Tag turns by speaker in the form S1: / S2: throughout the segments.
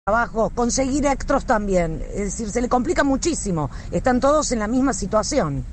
S1: trabajo, conseguir extras también, es decir, se le complica muchísimo, están todos en la misma situación.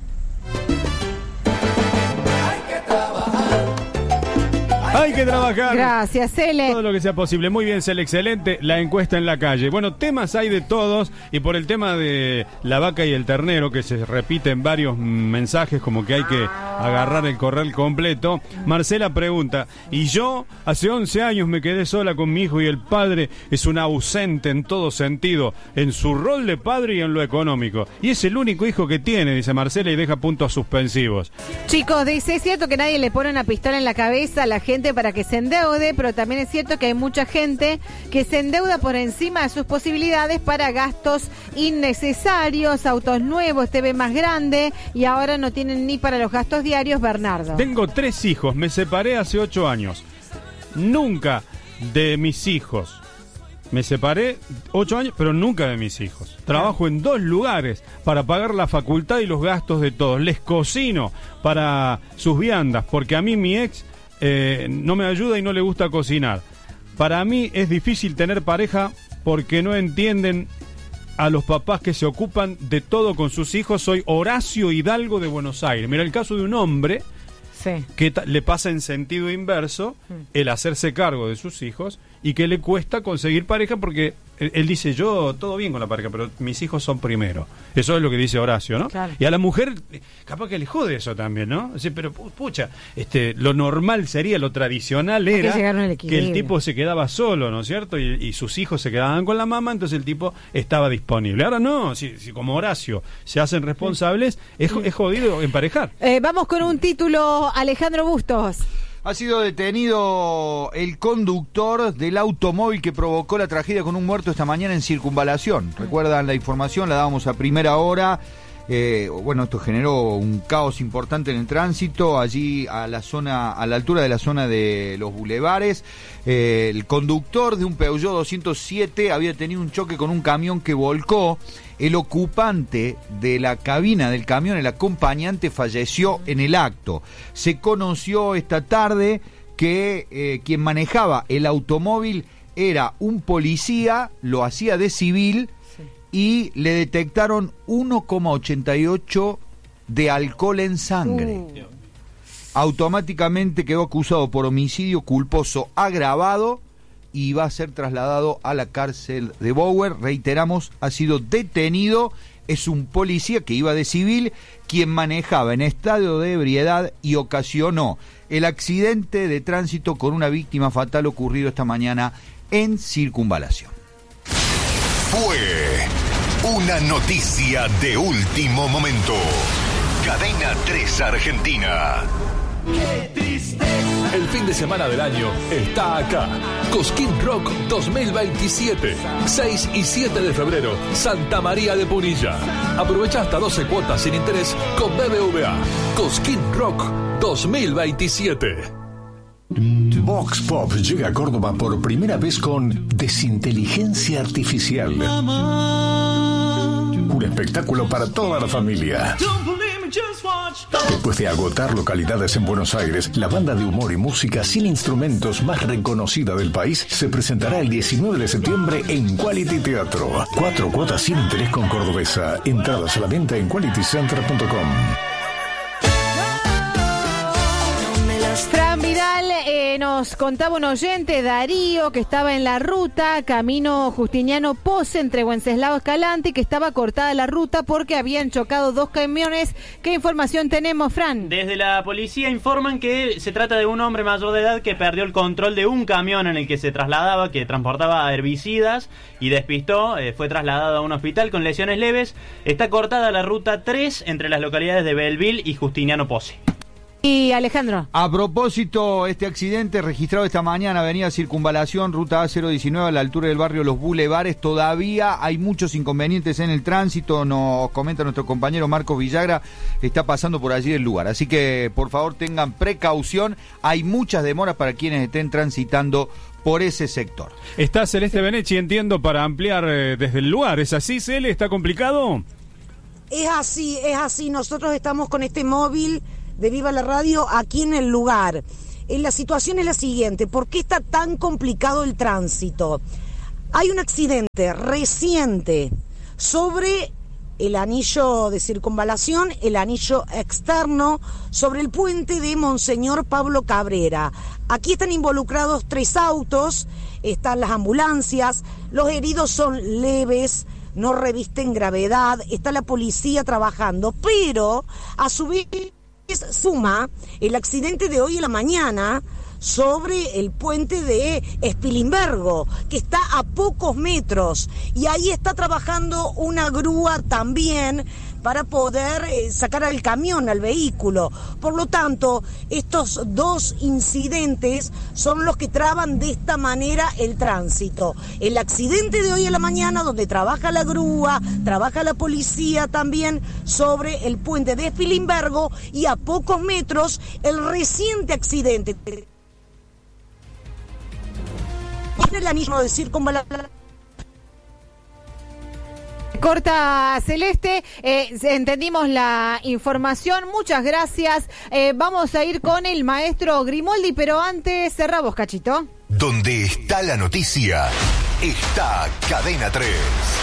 S2: Hay que trabajar.
S3: Gracias, Cele.
S2: Todo lo que sea posible. Muy bien, Cele, excelente. La encuesta en la calle. Bueno, temas hay de todos. Y por el tema de la vaca y el ternero, que se repiten varios mensajes, como que hay que agarrar el corral completo. Marcela pregunta: y yo, hace 11 años me quedé sola con mi hijo y el padre es un ausente en todo sentido, en su rol de padre y en lo económico. Y es el único hijo que tiene, dice Marcela, y deja puntos suspensivos.
S3: Chicos, dice, es cierto que nadie le pone una pistola en la cabeza a la gente para que se endeude, pero también es cierto que hay mucha gente que se endeuda por encima de sus posibilidades para gastos innecesarios, autos nuevos, TV más grande, y ahora no tienen ni para los gastos diarios. Bernardo.
S2: Tengo 3 hijos, me separé hace 8 años. Nunca de mis hijos. Me separé 8 años, pero nunca de mis hijos. Trabajo en 2 lugares para pagar la facultad y los gastos de todos. Les cocino para sus viandas, porque a mí mi ex no me ayuda y no le gusta cocinar. Para mí es difícil tener pareja porque no entienden a los papás que se ocupan de todo con sus hijos. Soy Horacio Hidalgo de Buenos Aires. Mira el caso de un hombre que le pasa en sentido inverso el hacerse cargo de sus hijos y que le cuesta conseguir pareja porque él dice, yo todo bien con la pareja, pero mis hijos son primero. Eso es lo que dice Horacio, ¿no? Claro. Y a la mujer capaz que le jode eso también, ¿no? Sí, pero pucha, lo normal sería, lo tradicional era que el tipo se quedaba solo, ¿no es cierto? Y sus hijos se quedaban con la mamá, entonces el tipo estaba disponible. Ahora no, si como Horacio se hacen responsables, es jodido emparejar.
S3: Vamos con un título, Alejandro Bustos.
S4: Ha sido detenido el conductor del automóvil que provocó la tragedia con un muerto esta mañana en Circunvalación. ¿Recuerdan la información? La dábamos a primera hora. Esto generó un caos importante en el tránsito, allí a la altura de la zona de los bulevares. El conductor de un Peugeot 207 había tenido un choque con un camión que volcó. El ocupante de la cabina del camión, el acompañante, falleció en el acto. Se conoció esta tarde que quien manejaba el automóvil era un policía, lo hacía de civil, y le detectaron 1,88 de alcohol en sangre. Automáticamente quedó acusado por homicidio culposo agravado y va a ser trasladado a la cárcel de Bower. Reiteramos, ha sido detenido. Es un policía que iba de civil, quien manejaba en estado de ebriedad y ocasionó el accidente de tránsito con una víctima fatal ocurrido esta mañana en Circunvalación.
S5: Fue una noticia de último momento. Cadena 3 Argentina.
S6: ¡Qué tristeza! El fin de semana del año está acá. Cosquín Rock 2027. 6 y 7 de febrero, Santa María de Punilla. Aprovecha hasta 12 cuotas sin interés con BBVA. Cosquín Rock 2027.
S7: Vox Pop llega a Córdoba por primera vez con Desinteligencia Artificial. Un espectáculo para toda la familia. Después de agotar localidades en Buenos Aires, la banda de humor y música sin instrumentos más reconocida del país se presentará el 19 de septiembre en Quality Teatro. 4 cuotas sin interés con Cordobesa. Entradas a la venta en qualitycenter.com.
S3: Fran Vidal nos contaba un oyente, Darío, que estaba en la ruta camino Justiniano Pose entre Wenceslao Escalante, que estaba cortada la ruta porque habían chocado 2 camiones. ¿Qué información tenemos, Fran?
S8: Desde la policía informan que se trata de un hombre mayor de edad que perdió el control de un camión en el que se trasladaba, que transportaba herbicidas y despistó. Fue trasladado a un hospital con lesiones leves. Está cortada la ruta 3 entre las localidades de Belleville y Justiniano Pose.
S3: Y Alejandro.
S4: A propósito, este accidente registrado esta mañana, avenida Circunvalación, ruta A019, a la altura del barrio Los Bulevares, todavía hay muchos inconvenientes en el tránsito, nos comenta nuestro compañero Marcos Villagra, está pasando por allí el lugar, así que por favor tengan precaución, hay muchas demoras para quienes estén transitando por ese sector.
S2: Está Celeste Benechi, entiendo, para ampliar desde el lugar, ¿es así, Cele? ¿Está complicado?
S1: Es así, nosotros estamos con este móvil de Viva la Radio aquí en el lugar. La situación es la siguiente: ¿por qué está tan complicado el tránsito? Hay un accidente reciente sobre el anillo de circunvalación, el anillo externo, sobre el puente de Monseñor Pablo Cabrera. Aquí están involucrados 3 autos, están las ambulancias, los heridos son leves, no revisten gravedad, está la policía trabajando, pero a su vez suma el accidente de hoy en la mañana sobre el puente de Spilimbergo, que está a pocos metros, y ahí está trabajando una grúa también para poder sacar al camión, al vehículo. Por lo tanto, estos 2 incidentes son los que traban de esta manera el tránsito. El accidente de hoy en la mañana, donde trabaja la grúa, trabaja la policía también sobre el puente de Spilimbergo, y a pocos metros el reciente accidente. El anillo de circunvalación.
S3: Corta Celeste, entendimos la información, muchas gracias. Vamos a ir con el maestro Grimoldi, pero antes cerramos, Cachito.
S5: Donde está la noticia, está Cadena 3.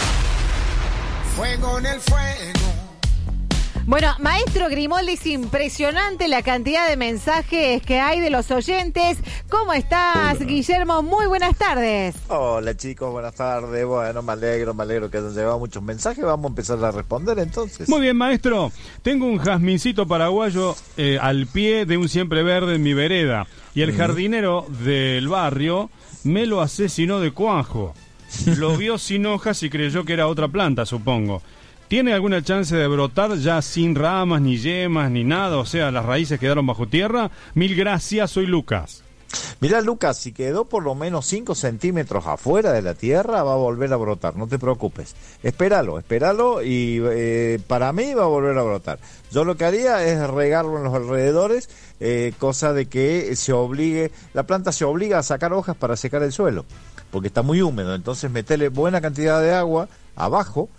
S9: Fuego en el fuego.
S3: Bueno, maestro Grimoldi, es impresionante la cantidad de mensajes que hay de los oyentes. ¿Cómo estás, Guillermo? Muy buenas tardes.
S10: Hola, chicos, buenas tardes. Bueno, me alegro que hayan llevado muchos mensajes. Vamos a empezar a responder entonces.
S2: Muy bien, maestro. Tengo un jazmincito paraguayo al pie de un siempre verde en mi vereda. Y el jardinero del barrio me lo asesinó de cuajo. Lo vio sin hojas y creyó que era otra planta, supongo. ¿Tiene alguna chance de brotar ya sin ramas, ni yemas, ni nada? O sea, las raíces quedaron bajo tierra. Mil gracias, soy Lucas.
S10: Mirá, Lucas, si quedó por lo menos 5 centímetros afuera de la tierra, va a volver a brotar, no te preocupes. Espéralo y para mí va a volver a brotar. Yo lo que haría es regarlo en los alrededores, cosa de que la planta se obliga a sacar hojas para secar el suelo, porque está muy húmedo. Entonces meterle buena cantidad de agua abajo,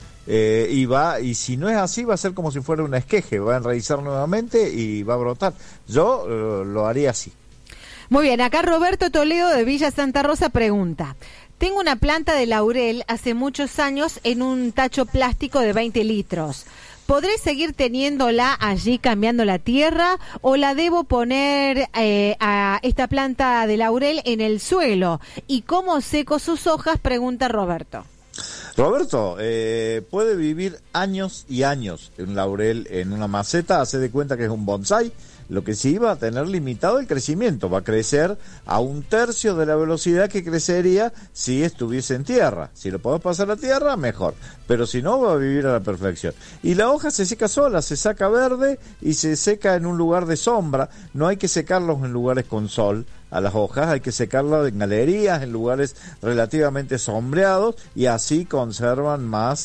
S10: y si no es así va a ser como si fuera un esqueje, va a enraizar nuevamente y va a brotar. Yo lo haría así.
S3: Muy bien, acá Roberto Toledo de Villa Santa Rosa pregunta: tengo una planta de laurel hace muchos años en un tacho plástico de 20 litros. ¿Podré seguir teniéndola allí cambiando la tierra o la debo poner a esta planta de laurel en el suelo? ¿Y cómo seco sus hojas?, pregunta Roberto.
S10: Roberto, puede vivir años y años un laurel en una maceta. Hace de cuenta que es un bonsái. Lo que sí va a tener limitado el crecimiento, va a crecer a 1/3 de la velocidad que crecería si estuviese en tierra. Si lo podemos pasar a tierra, mejor, pero si no, va a vivir a la perfección. Y la hoja se seca sola, se saca verde y se seca en un lugar de sombra. No hay que secarlos en lugares con sol a las hojas, hay que secarlas en galerías, en lugares relativamente sombreados, y así conservan más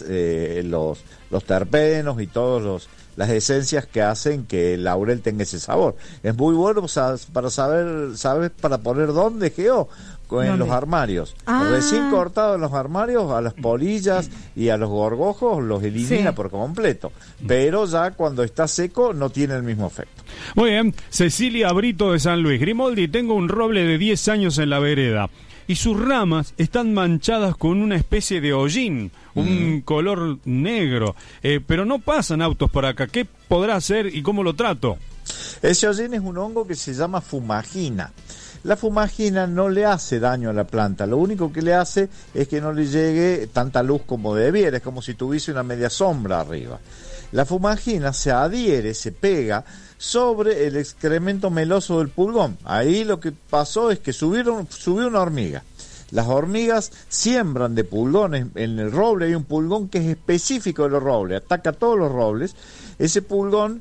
S10: los terpenos y todos las esencias que hacen que el laurel tenga ese sabor. Es muy bueno para saber, ¿sabes? Para poner dónde quedó en los armarios. Recién cortado en los armarios, a las polillas y a los gorgojos los elimina por completo. Pero ya cuando está seco no tiene el mismo efecto.
S2: Muy bien. Cecilia Brito de San Luis. Grimoldi, tengo un roble de 10 años en la vereda y sus ramas están manchadas con una especie de hollín, un color negro, pero no pasan autos por acá. ¿Qué podrá hacer y cómo lo trato?
S10: Ese hollín es un hongo que se llama fumagina. La fumagina no le hace daño a la planta, lo único que le hace es que no le llegue tanta luz como debiera, es como si tuviese una media sombra arriba. La fumagina se adhiere, se pega sobre el excremento meloso del pulgón. Ahí lo que pasó es que subió una hormiga. Las hormigas siembran de pulgones. En el roble hay un pulgón que es específico de los robles, ataca a todos los robles. Ese pulgón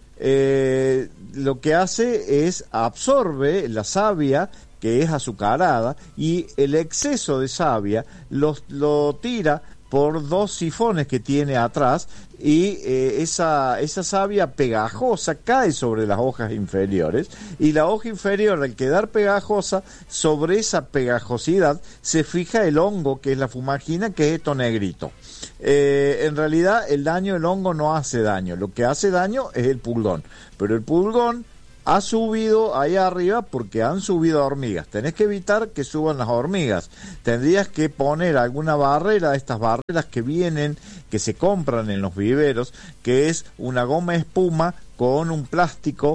S10: lo que hace es absorbe la savia, que es azucarada, y el exceso de savia lo tira por 2 sifones que tiene atrás, y esa savia pegajosa cae sobre las hojas inferiores, y la hoja inferior, al quedar pegajosa, sobre esa pegajosidad se fija el hongo, que es la fumagina, que es esto negrito. En realidad el hongo no hace daño, lo que hace daño es el pulgón, pero el pulgón ha subido ahí arriba porque han subido hormigas. Tenés que evitar que suban las hormigas. Tendrías que poner alguna barrera, estas barreras que vienen, que se compran en los viveros, que es una goma espuma con un plástico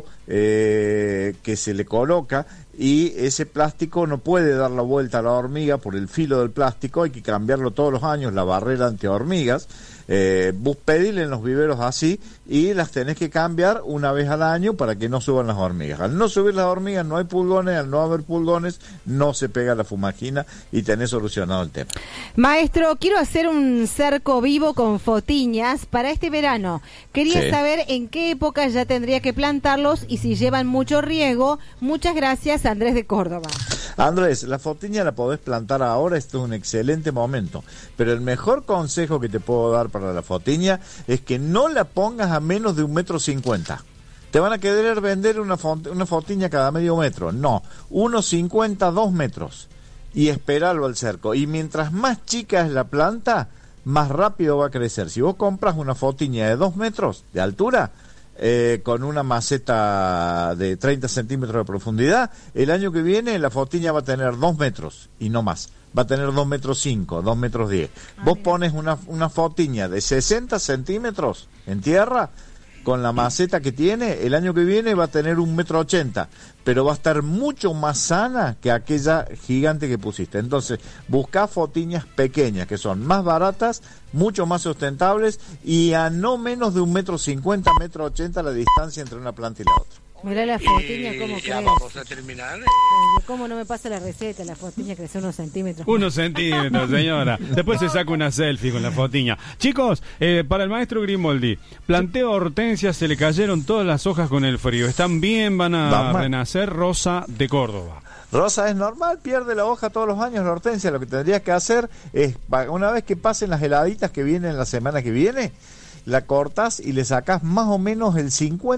S10: que se le coloca, y ese plástico no puede dar la vuelta a la hormiga por el filo del plástico, hay que cambiarlo todos los años, la barrera antihormigas. Vos pedile en los viveros así, y las tenés que cambiar una vez al año para que no suban las hormigas. Al no subir las hormigas no hay pulgones, al no haber pulgones no se pega la fumagina y tenés solucionado el tema.
S3: Maestro, quiero hacer un cerco vivo con fotiñas para este verano. Quería saber en qué época ya tendría que plantarlos y si llevan mucho riego. Muchas gracias, Andrés de Córdoba.
S10: Andrés, la fotiña la podés plantar ahora, esto es un excelente momento, pero el mejor consejo que te puedo dar para la fotiña es que no la pongas a menos de 1,50 m. Te van a querer vender una fotiña cada medio metro. No, 1,50 m, 2 metros, y esperarlo al cerco. Y mientras más chica es la planta, más rápido va a crecer. Si vos compras una fotiña de 2 metros de altura, con una maceta de 30 centímetros de profundidad, el año que viene la fotiña va a tener 2 metros y no más. Va a tener 2,5 metros, 2,10 metros. Vos pones una fotiña de 60 centímetros en tierra, con la maceta que tiene, el año que viene va a tener 1,80 metros, pero va a estar mucho más sana que aquella gigante que pusiste. Entonces, buscá fotiñas pequeñas, que son más baratas, mucho más sustentables, y a no menos de 1,50 metros, 1,80 metros la distancia entre una planta y la otra.
S3: Mirá la fotiña, ¿cómo
S9: ya
S3: crece?
S9: vamos a terminar.
S3: ¿Cómo no me pasa la receta? La fotiña crece unos centímetros.
S2: Unos centímetros, señora. Después se saca una selfie con la fotiña. Chicos, para el maestro Grimoldi, planteo hortensias, se le cayeron todas las hojas con el frío. ¿Están bien? ¿Van a renacer? Rosa de Córdoba.
S10: Rosa, es normal, pierde la hoja todos los años la hortensia. Lo que tendrías que hacer es, una vez que pasen las heladitas que vienen la semana que viene, la cortás y le sacás más o menos el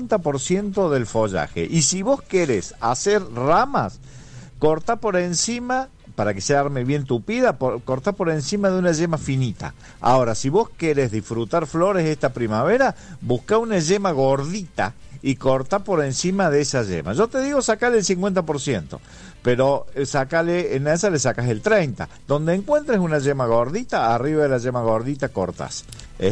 S10: 50% del follaje. Y si vos querés hacer ramas, cortá por encima, para que se arme bien tupida, cortá por encima de una yema finita. Ahora, si vos querés disfrutar flores esta primavera, buscá una yema gordita y cortá por encima de esa yema. Yo te digo, sacale el 50%, pero en esa le sacas el 30%. Donde encuentres una yema gordita, arriba de la yema gordita cortas.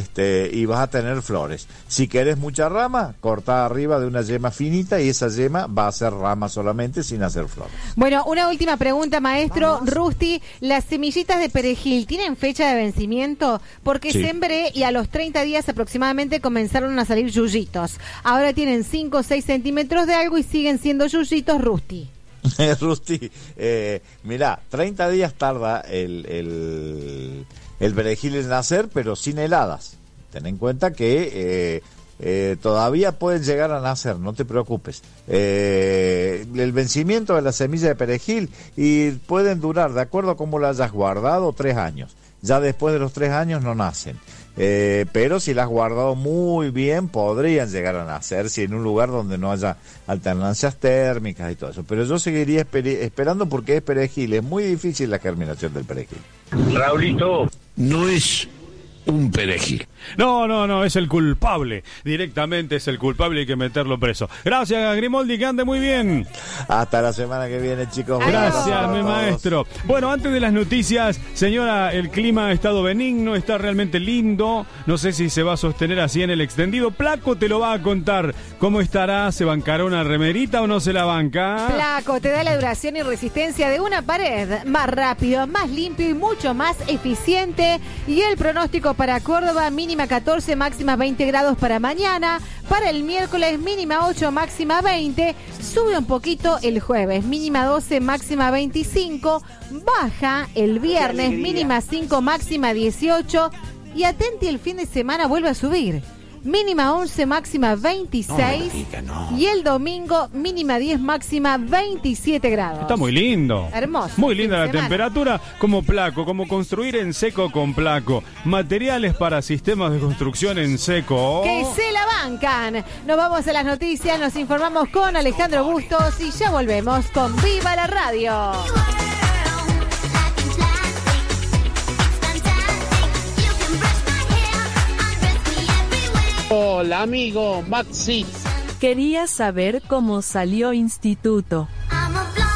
S10: Y vas a tener flores. Si querés mucha rama, cortá arriba de una yema finita y esa yema va a ser rama solamente, sin hacer flores.
S3: Bueno, una última pregunta, maestro. Rusti, ¿las semillitas de perejil tienen fecha de vencimiento? Porque sembré y a los 30 días aproximadamente comenzaron a salir yuyitos. Ahora tienen 5 o 6 centímetros de algo y siguen siendo yuyitos, Rusti.
S10: Rusti, mirá, 30 días tarda el perejil en nacer, pero sin heladas. Ten en cuenta que todavía pueden llegar a nacer, no te preocupes. El vencimiento de la semilla de perejil y pueden durar, de acuerdo a cómo la hayas guardado, 3 años. Ya después de los 3 años no nacen. Pero si las has guardado muy bien, podrían llegar a nacer, si en un lugar donde no haya alternancias térmicas y todo eso. Pero yo seguiría esperando, porque es perejil, es muy difícil la germinación del perejil.
S9: Raulito, no es un perejil.
S2: No, es el culpable. Directamente es el culpable, hay que meterlo preso. Gracias, Grimoldi, que ande muy bien.
S10: Hasta la semana que viene, chicos.
S2: Gracias, mi maestro. Bueno, antes de las noticias, señora, el clima ha estado benigno, está realmente lindo. No sé si se va a sostener así en el extendido. Placo te lo va a contar. ¿Cómo estará? ¿Se bancará una remerita o no se la banca?
S3: Placo te da la duración y resistencia de una pared. Más rápido, más limpio y mucho más eficiente. Y el pronóstico para Córdoba: mínima 14, máxima 20 grados para mañana. Para el miércoles, mínima 8, máxima 20. Sube un poquito el jueves, mínima 12, máxima 25. Baja el viernes, mínima 5, máxima 18. Y atenti, el fin de semana vuelve a subir. Mínima 11, máxima 26. No. Y el domingo, mínima 10, máxima 27 grados.
S2: Está muy lindo.
S3: Hermoso.
S2: Muy linda la temperatura. Como Placo, como construir en seco con Placo. Materiales para sistemas de construcción en seco.
S3: ¡Que se la bancan! Nos vamos a las noticias, nos informamos con Alejandro Bustos y ya volvemos con Viva la Radio.
S11: Hola amigo Maxi, Quería saber cómo salió instituto.